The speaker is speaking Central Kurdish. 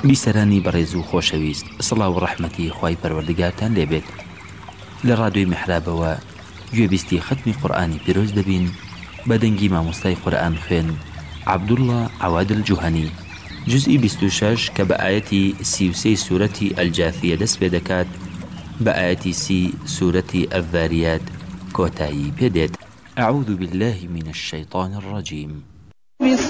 بیسەرانی بەڕێز و خۆشەویست، سڵاو و ڕەحمەتی خوای پەروەردگارتان لێبێت. لە ڕادیۆی میحرابەوە گوێبیستی ختمی قورئانی پیرۆز دەبین بە دەنگی مامۆستای قورئان خوێن عەبدوڵڵا عەواد الجوهەنی، جزئی 26 کە بە ئاەتی 33 سوورەتی ئەلجاثیە دەست پێ دەکات، بە ئاەتی 30 سوورەتی ئەذاریات کۆتایی پێدێت. أعوذ بالله من الشيطان الرجيم.